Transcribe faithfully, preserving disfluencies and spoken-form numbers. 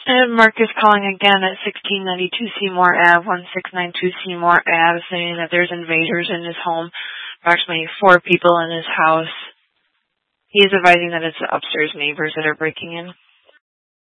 And Mark is calling again at sixteen ninety-two Seymour Avenue, one six nine two Seymour Avenue, saying that there's invaders in his home, approximately four people in his house. He is advising that it's the upstairs neighbors that are breaking in.